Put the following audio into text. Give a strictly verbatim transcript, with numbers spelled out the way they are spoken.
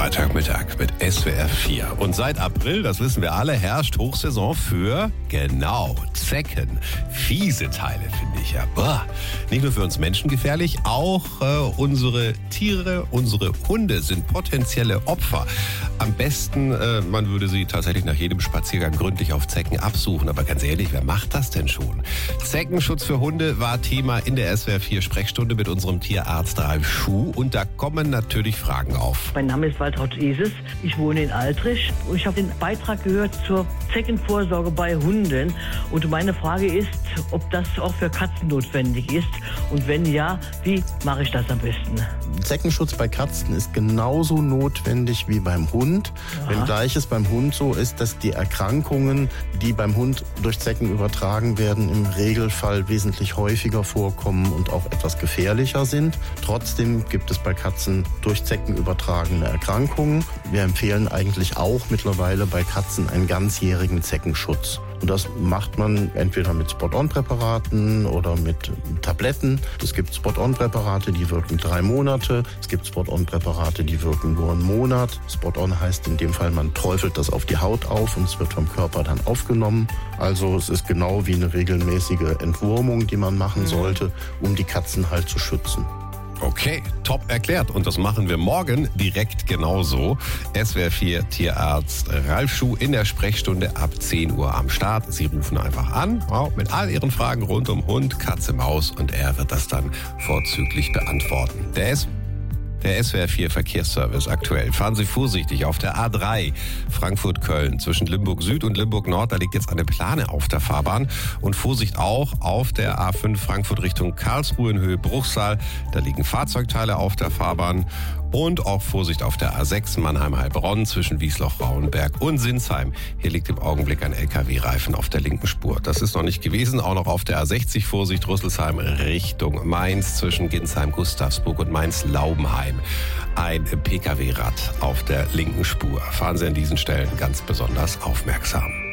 Freitagmittag mit S W R vier. Und seit April, das wissen wir alle, herrscht Hochsaison für, genau, Zecken. Fiese Teile, finde ich ja. Boah. Nicht nur für uns Menschen gefährlich, auch äh, unsere Tiere, unsere Hunde sind potenzielle Opfer. Am besten, äh, man würde sie tatsächlich nach jedem Spaziergang gründlich auf Zecken absuchen. Aber ganz ehrlich, wer macht das denn schon? Zeckenschutz für Hunde war Thema in der S W R vier Sprechstunde mit unserem Tierarzt Ralf Schuh. Und da kommen natürlich Fragen auf. Mein Name ist Waltraud Eses. Ich wohne in Altrich. Und ich habe den Beitrag gehört zur Zeckenvorsorge bei Hunden. Und meine Frage ist, ob das auch für Katzen notwendig ist. Und wenn ja, wie mache ich das am besten? Zeckenschutz bei Katzen ist genauso notwendig wie beim Hund. Ja. Wenngleich es beim Hund so ist, dass die Erkrankungen, die beim Hund durch Zecken übertragen werden, im Regelfall wesentlich häufiger vorkommen und auch etwas gefährlicher sind. Trotzdem gibt es bei Katzen durch Zecken übertragene Erkrankungen. Wir empfehlen eigentlich auch mittlerweile bei Katzen einen ganzjährigen Zeckenschutz. Und das macht man entweder mit Spot-on-Präparaten oder mit Tabletten. Es gibt Spot-on-Präparate, die wirken drei Monate. Es gibt Spot-on-Präparate, die wirken nur einen Monat. Spot-on heißt in dem Fall, man träufelt das auf die Haut auf und es wird vom Körper dann aufgenommen. Also es ist genau wie eine regelmäßige Entwurmung, die man machen sollte, um die Katzen halt zu schützen. Okay, top erklärt. Und das machen wir morgen direkt genauso. S W R vier Tierarzt Ralf Schuh in der Sprechstunde ab zehn Uhr am Start. Sie rufen einfach an mit all Ihren Fragen rund um Hund, Katze, Maus und er wird das dann vorzüglich beantworten. Der S Der S W R vier Verkehrsservice aktuell. Fahren Sie vorsichtig auf der A drei Frankfurt-Köln zwischen Limburg Süd und Limburg Nord. Da liegt jetzt eine Plane auf der Fahrbahn. Und Vorsicht auch auf der A fünf Frankfurt Richtung Karlsruhe in Höhe Bruchsal. Da liegen Fahrzeugteile auf der Fahrbahn. Und auch Vorsicht auf der A sechs Mannheim-Heilbronn zwischen Wiesloch-Rauenberg und Sinsheim. Hier liegt im Augenblick ein L K W-Reifen auf der linken Spur. Das ist noch nicht gewesen. Auch noch auf der A sechzig Vorsicht Rüsselsheim Richtung Mainz zwischen Ginsheim-Gustavsburg und Mainz-Laubenheim. Ein P K W-Rad auf der linken Spur. Fahren Sie an diesen Stellen ganz besonders aufmerksam.